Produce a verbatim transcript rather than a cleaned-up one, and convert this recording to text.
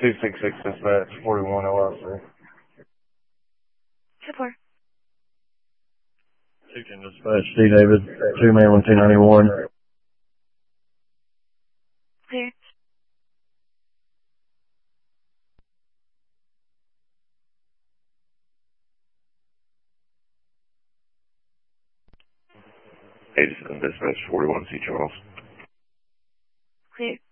two six six dispatch, forty-one O I C. ten four. two ten dispatch, D David, two man one two ninety-one. Clear. eighty-seven dispatch, forty-one C Charles. Clear.